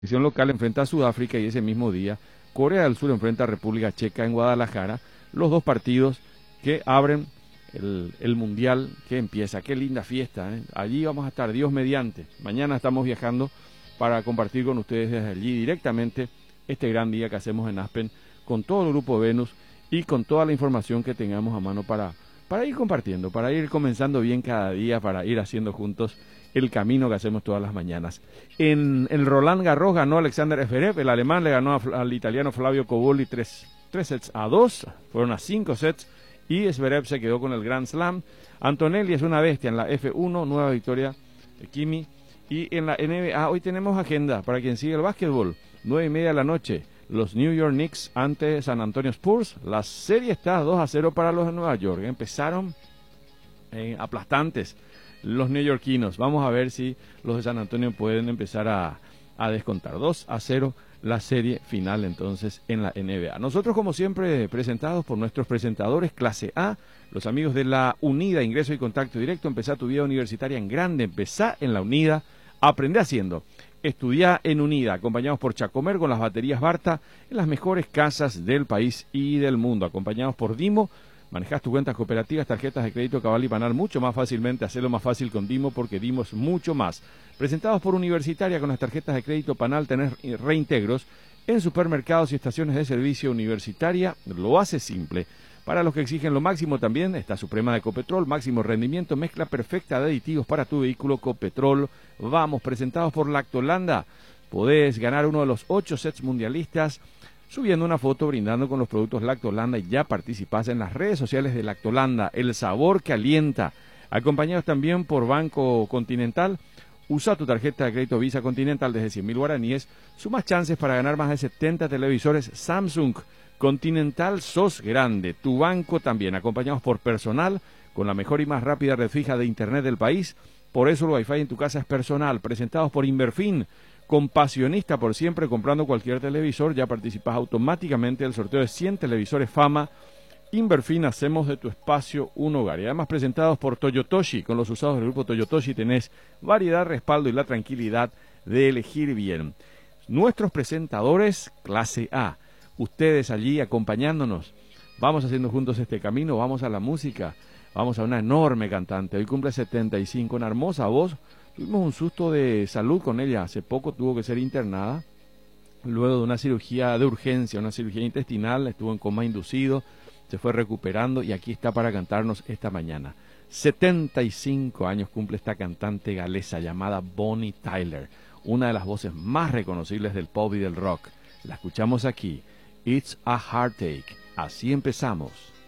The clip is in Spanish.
selección local enfrenta a Sudáfrica y ese mismo día Corea del Sur enfrenta a República Checa en Guadalajara, los dos partidos que abren el Mundial que empieza. Qué linda fiesta, ¿eh? Allí vamos a estar, Dios mediante. Mañana estamos viajando para compartir con ustedes desde allí directamente este gran día que hacemos en Aspen con todo el grupo Venus y con toda la información que tengamos a mano para ir compartiendo, para ir comenzando bien cada día, para ir haciendo juntos el camino que hacemos todas las mañanas. En el Roland Garros ganó Alexander Zverev, el alemán le ganó al italiano Flavio Cobolli 3-2, fueron a 5 sets y Zverev se quedó con el Grand Slam. Antonelli es una bestia en la F1, nueva victoria de Kimi. Y en la NBA hoy tenemos agenda para quien sigue el básquetbol, 9:30 de la noche, los New York Knicks ante San Antonio Spurs. La serie está 2-0 para los de Nueva York, empezaron aplastantes los neoyorquinos. Vamos a ver si los de San Antonio pueden empezar a descontar. 2-0 la serie final entonces en la NBA. Nosotros como siempre presentados por nuestros presentadores clase A, los amigos de la UNIDA, ingreso y contacto directo. Empezá tu vida universitaria en grande, empezá en la UNIDA, aprende haciendo. Estudiá en UNIDA, acompañados por Chacomer con las baterías Barta en las mejores casas del país y del mundo. Acompañados por Dimo, manejás tus cuentas cooperativas, tarjetas de crédito Cabal y Panal mucho más fácilmente. Hacerlo más fácil con Dimo porque Dimo es mucho más. Presentados por Universitaria, con las tarjetas de crédito Panal tenés reintegros en supermercados y estaciones de servicio. Universitaria lo hace simple. Para los que exigen lo máximo también está Suprema de Copetrol, máximo rendimiento, mezcla perfecta de aditivos para tu vehículo Copetrol. Vamos, presentados por Lactolanda. Podés ganar uno de los 8 sets mundialistas subiendo una foto brindando con los productos Lactolanda y ya participás en las redes sociales de Lactolanda, el sabor que alienta. Acompañados también por Banco Continental. Usa tu tarjeta de crédito Visa Continental desde 100.000 guaraníes. Sumas chances para ganar más de 70 televisores Samsung. Continental, sos grande. Tu banco también. Acompañados por Personal, con la mejor y más rápida red fija de internet del país. Por eso el Wi-Fi en tu casa es Personal. Presentados por Inverfin, compasionista por siempre. Comprando cualquier televisor ya participas automáticamente del sorteo de 100 televisores Fama. Inverfin, hacemos de tu espacio un hogar. Y además presentados por Toyotoshi. Con los usados del grupo Toyotoshi tenés variedad, respaldo y la tranquilidad de elegir bien. Nuestros presentadores clase A, ustedes allí acompañándonos. Vamos haciendo juntos este camino, vamos a la música, vamos a una enorme cantante. Hoy cumple 75, una hermosa voz. Tuvimos un susto de salud con ella, hace poco tuvo que ser internada, luego de una cirugía de urgencia, una cirugía intestinal, estuvo en coma inducido, se fue recuperando y aquí está para cantarnos esta mañana. 75 años cumple esta cantante galesa llamada Bonnie Tyler, una de las voces más reconocibles del pop y del rock. La escuchamos aquí. It's a Heartache. Así empezamos.